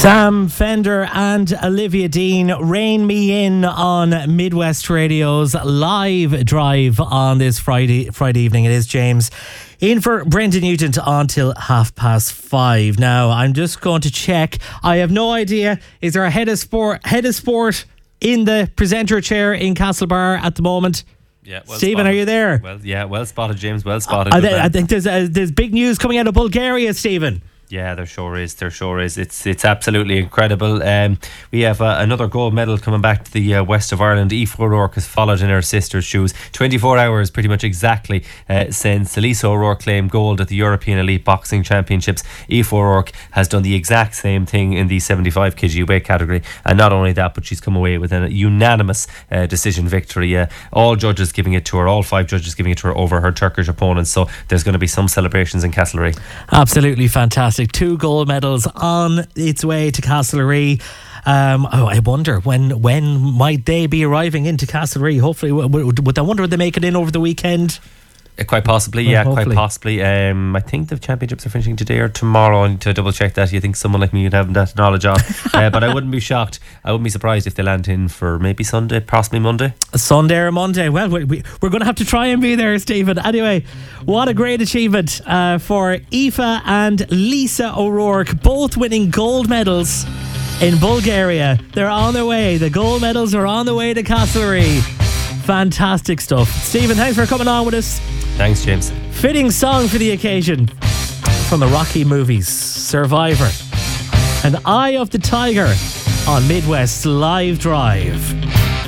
Sam Fender and Olivia Dean, Rein Me In on Midwest Radio's live drive on this Friday evening. It is James in for Brendan Nugent until 5:30. Now, I'm just going to check. I have no idea. Is there a head of sport in the presenter chair in Castlebar at the moment? Yeah, well Stephen, spotted. are you there? Well spotted, James. Well spotted. I think there's big news coming out of Bulgaria, Stephen. Yeah, there sure is. It's absolutely incredible. We have another gold medal coming back to the west of Ireland. Aoife O'Rourke has followed in her sister's shoes. 24 hours pretty much exactly since Elisa O'Rourke claimed gold at the European Elite Boxing Championships. Aoife O'Rourke has done the exact same thing in the 75 kg weight category, and not only that, but she's come away with a unanimous decision victory. All judges giving it to her, all 5 judges giving it to her over her Turkish opponents. So there's going to be some celebrations in Castlereagh. Absolutely fantastic. 2 gold medals on its way to Castlereagh. I wonder when might they be arriving into Castlereagh? Hopefully, I wonder would they make it in over the weekend? Quite possibly, well, yeah, hopefully. Quite possibly. I think the championships are finishing today or tomorrow. I need to double check that. You think someone like me would have that knowledge of. But I wouldn't be shocked. I wouldn't be surprised if they land in for maybe Sunday, possibly Monday. Sunday or Monday. Well, we're going to have to try and be there, Stephen. Anyway, what a great achievement for Aoife and Lisa O'Rourke, both winning gold medals in Bulgaria. They're on their way. The gold medals are on the way to Castlereagh. Fantastic stuff. Stephen, thanks for coming on with us. Thanks, James. Fitting song for the occasion from the Rocky movies, Survivor and Eye of the Tiger on Midwest Live Drive.